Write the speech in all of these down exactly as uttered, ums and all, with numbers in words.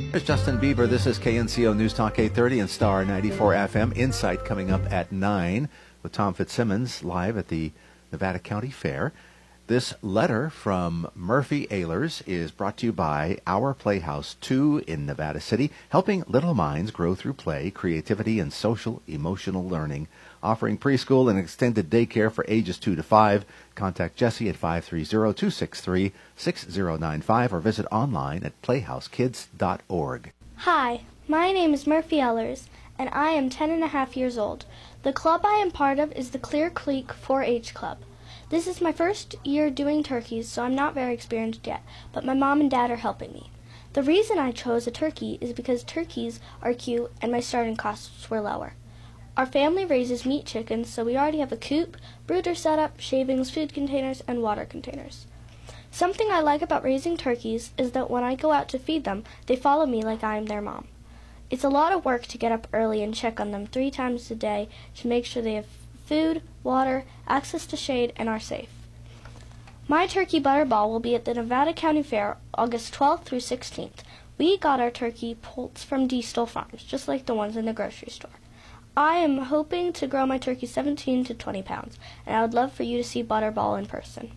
There's Justin Bieber. This is K N C O News Talk eight thirty and Star ninety-four F M. Insight coming up at nine with Tom Fitzsimmons live at the Nevada County Fair. This letter from Murphy Ehlers is brought to you by Our Playhouse two in Nevada City, helping little minds grow through play, creativity, and social emotional learning. Offering preschool and extended daycare for ages two to five. Contact Jesse at five three zero, two six three, six zero nine five or visit online at playhouse kids dot org. Hi, my name is Murphy Ehlers, and I am ten and a half years old. The club I am part of is the Clear Creek four H Club. This is my first year doing turkeys, so I'm not very experienced yet, but my mom and dad are helping me. The reason I chose a turkey is because turkeys are cute and my starting costs were lower. Our family raises meat chickens, so we already have a coop, brooder setup, shavings, food containers, and water containers. Something I like about raising turkeys is that when I go out to feed them, they follow me like I am their mom. It's a lot of work to get up early and check on them three times a day to make sure they have food, water, access to shade, and are safe. My turkey butterball will be at the Nevada County Fair August twelfth through sixteenth. We got our turkey poults from Diestel Farms, just like the ones in the grocery store. I am hoping to grow my turkey seventeen to twenty pounds, and I would love for you to see Butterball in person.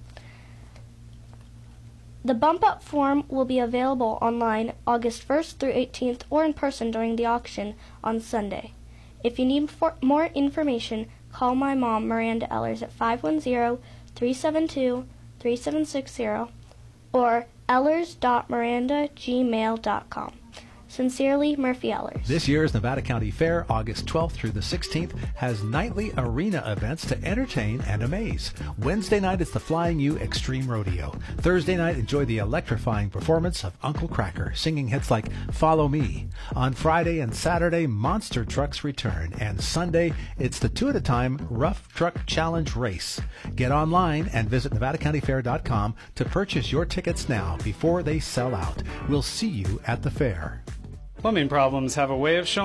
The Bump Up form will be available online August first through eighteenth or in person during the auction on Sunday. If you need for more information, call my mom, Miranda Ehlers, at five one zero, three seven two, three seven six zero or ehlers dot miranda at gmail dot com. Sincerely, Murphy Ehlers. This year's Nevada County Fair, August twelfth through the sixteenth, has nightly arena events to entertain and amaze. Wednesday night, it's the Flying U Extreme Rodeo. Thursday night, enjoy the electrifying performance of Uncle Kracker, singing hits like Follow Me. On Friday and Saturday, monster trucks return. And Sunday, it's the two at a time Rough Truck Challenge Race. Get online and visit nevada county fair dot com to purchase your tickets now before they sell out. We'll see you at the fair. Plumbing problems have a way of showing